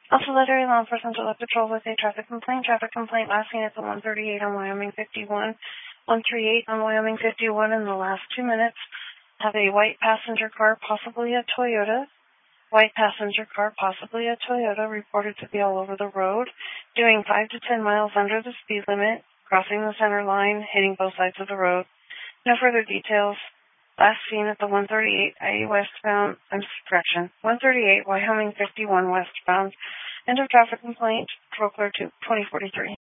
Also, Lettery Law Enforcement to Patrol with a traffic complaint. Traffic complaint last seen at the 138 on Wyoming 51. 138 on Wyoming 51 in the last 2 minutes. Have a white passenger car, possibly a Toyota. White passenger car, possibly a Toyota, reported to be all over the road, doing 5 to 10 miles under the speed limit, crossing the center line, hitting both sides of the road. No further details. Last seen at the 138 IE westbound, 138 Wyoming 51 westbound. End of traffic complaint, Patrol Clear to 2043.